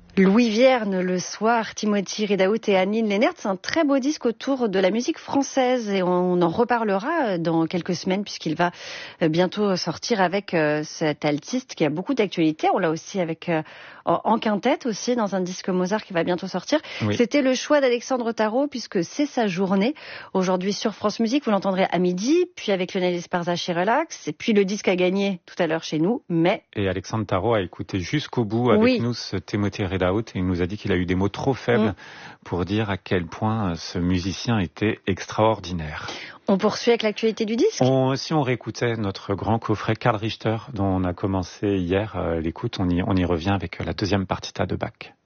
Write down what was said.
Louis Vierne le soir, Timothy Ridaout et Anine Lennert, c'est un très beau disque autour de la musique française et on en reparlera dans quelques semaines puisqu'il va bientôt sortir avec cet altiste qui a beaucoup d'actualité. On l'a aussi avec en quintette aussi dans un disque Mozart qui va bientôt sortir. Oui. C'était le choix d'Alexandre Tarot puisque c'est sa journée aujourd'hui sur France Musique. Vous l'entendrez à midi, puis avec Lionel Esparza chez Relax et puis le disque a gagné tout à l'heure chez nous. Mais et Alexandre Tarot a écouté jusqu'au bout avec nous ce Timothy Ridaout et il nous a dit qu'il a eu des mots trop faibles pour dire à quel point ce musicien était extraordinaire. On poursuit avec l'actualité du disque. Si on réécoutait notre grand coffret Karl Richter dont on a commencé hier l'écoute, on y revient avec la deuxième partita de Bach.